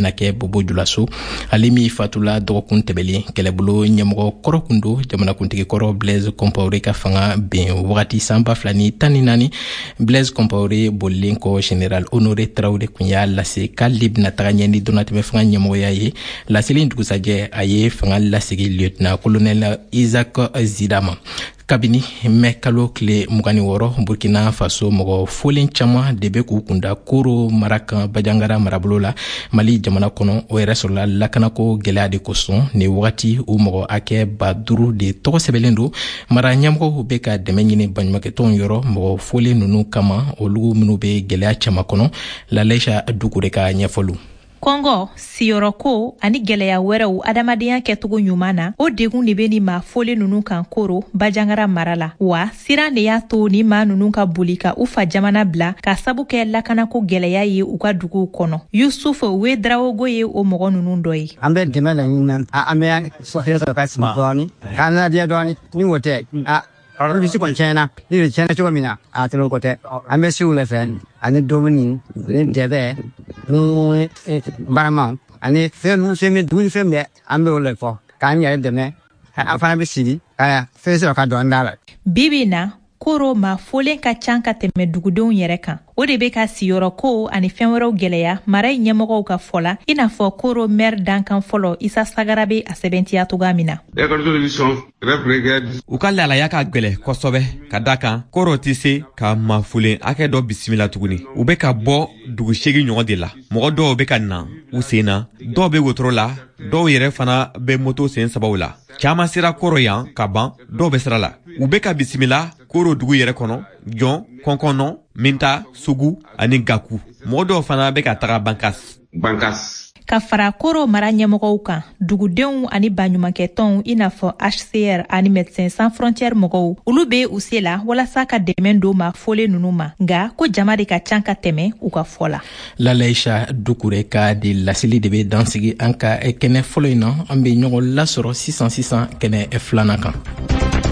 bena kɛ Bobo Julaso ale min fatula dɔgɔkun tɛmɛlen kɛlɛbolo ɲɛmɔgɔ kɔrɔ kun do jamanakuntigi kɔrɔ Blaise Compaoré ka fanga ben wagati san 2014 Blaise Compaoré bolilen kɔ Général Honoré Traoré kun y'a lase k'ale bena taga ɲɛ ni donatɛmɛ fanga ɲɛmɔgɔya ye laseli dugusajɛ a ye fanga lasegi lieutenant colonel Isaac Zidama kabini mɛ kalo tile 26 Burkina Faso mɔgɔ folen caman de be k'u kunda Koro mara kan Bajangara marabolo la Mali jamana kɔnɔ o yɛrɛ sɔrɔla lakanako gwɛlɛya de kosɔn ni wagati u mɔgɔ hakɛ 5000 de tɔgɔ sɛbɛlen do mara ɲɛmɔgɔw be ka dɛmɛ ɲini baɲumankɛtɔnw yɔrɔ mɔgɔ folen nunu kama olu minnu be gwɛlɛya caman kɔnɔ Laleisha Dukure ka ɲɛfɔlu. Kɔngɔ, siyɔrɔko ani gɛlɛya wɛrɛw adamadenya kɛcogo ɲuman na o degun de be ni maa folen nunu kan Koro Bajangara mara la wa siran de y'a to ni maa nunu ka boli ka u fa jamana bila ka sabu kɛ lakanako gɛlɛya ye u ka duguw kɔnɔ. Yusuf Wedrawogo ye o mɔgɔ nunu dɔ ye. An bɛ dɛmɛ laɲini na an bɛ sɔrɔ ka sima dɔɔni k'an ladiya dɔɔni ni o tɛ bisi kɔni tiɲɛna ni de tiɲɛna cogo min na a tɛmɛ ko tɛ an bɛ siw le fɛ ani domuni ni dɛbɛ ni barama ani fɛn min dumuni fɛn bɛɛ an bɛ o le fɔ k'an yɛrɛ dɛmɛ an fana bɛ sigi ka fɛn sɔrɔ ka dɔn da la. Bibi na Koro maa folen ka can ka tɛmɛ dugudenw yɛrɛ kan. O de be ka siyɔrɔko ani fɛn wɛrɛw gɛlɛya mara ɲɛmɔgɔw ka fɔla i n'a fɔ Koro maire dankan fɔlɔ Isa Sagara be a sɛbɛntiya toga min na. U ka lalaya ka gwɛlɛ kosɛbɛ ka da kan Koro tɛ se ka maa folen hakɛ dɔ bisimila tuguni. U be ka bɔ dugu 8 ɲɔgɔn de la. Mɔgɔ dɔw be ka na u sen na, dɔw be wotoro la, dɔw yɛrɛ fana be moto sen sabaw la. Caman sera Koro yan ka ban, dɔw be sira la. U be ka bisimila Koro dugu yɛrɛ kɔnɔ, Jɔn, Kɔnkɔnɔ, Minta, Sugu ani Gaku. Mɔgɔ dɔw fana be ka taga Bankas. Ka fara Koro mara ɲɛmɔgɔw kan dugudenw ani baɲumankɛtɔnw i n'a fɔ HCR ani Médecins Sans Frontières mɔgɔw olu be u se la walasa ka dɛmɛ do ma folen nunu ma nga ko jama de ka can ka tɛmɛ u ka fɔ la. Laleisha Dukure ka di laseli de be dansigi an ka kɛnɛ fɔlɔ in na an be ɲɔgɔn lasɔrɔ sisan kɛnɛ filanan kan.